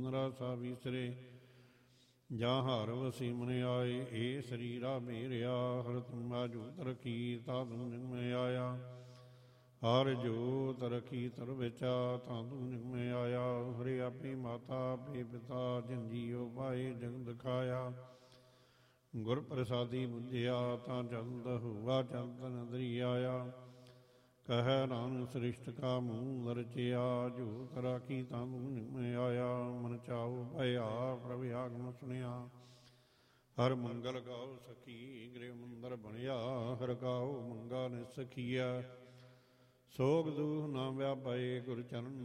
ਜਿਨਰਾ ਸਾ ਵਿਸਰੇ। ਜਾਂ ਹਰ ਵਸੀ ਮਨ ਆਏ ਏ ਸਰੀਰਾ ਮੇਰਿਆ। ਹਰ ਤੁਮ ਆਜੂਤ ਰਖੀ ਤਾ ਤੁਮ ਨਿਗਮ ਆਇਆ। ਹਰ ਜੋਤ ਰਖੀ ਤਰ ਵਿਚਾ ਤਾਂ ਤੁਮ ਨਿਗਮ ਆਇਆ। ਹਰੇ ਆਪੇ ਮਾਤਾ ਆਪੇ ਪਿਤਾ ਜਿਨ ਜੀਉ ਪਾਏ ਜਗ ਦਿਖਾਇਆ। ਗੁਰ ਪ੍ਰਸਾਦੀ ਬੁਝਿਆ ਤਾਂ ਚੰਦ ਹੁਆ ਚੰਦ ਨਦਰੀ ਆਇਆ। ਕਹਿ ਨਾਨਕ ਸ੍ਰਿਸ਼ਟ ਕਾ ਮੂਲ ਰਚਿਆ। ਜੋ ਰਾਖੀ ਤਾਂ ਤੂੰ ਨਿਗਮ ਆਇਆ। ਮਨ ਚਾਉ ਭਇਆ ਪ੍ਰਭ ਆਗਮ ਸੁਣਿਆ। ਹਰ ਮੰਗਲ ਗਾਓ ਸਖੀ ਗ੍ਰਹਿ ਮੰਦਰ ਬਣਿਆ। ਹਰ ਗਾਓ ਮੰਗਾ ਨਿ ਸਖੀਆ। ਸੋਗ ਦੂਖ ਨਾ ਵਿਆਪੇ ਗੁਰ ਚਰਨ